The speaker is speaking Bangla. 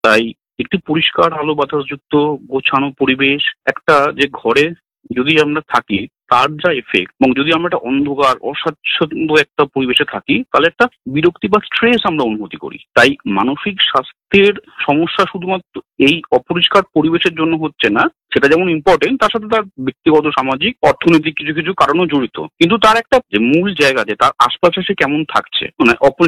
তাই একটি পরিষ্কার আলো বাতাসযুক্ত গোছানো পরিবেশ, একটা যে ঘরে যদি আমরা থাকি তার যা এফেক্ট, এবং যদি আমরা একটা অন্ধকার অস্বাচ্ছন্দ্য একটা পরিবেশে থাকি তাহলে একটা বিরক্তি বা স্ট্রেস আমরা অনুভূতি করি। তাই মানসিক স্বাস্থ্যের সমস্যা শুধুমাত্র এই অপরিষ্কার পরিবেশের জন্য হচ্ছে না, সেটা যেমন ইম্পর্টেন্ট তার সাথে তার ব্যক্তিগত, সামাজিক, অর্থনৈতিক কিছু কিছু কারণও জড়িত। কিন্তু তার একটা যে মূল জায়গা, যে তার আশপাশে সে কেমন থাকছে, মানে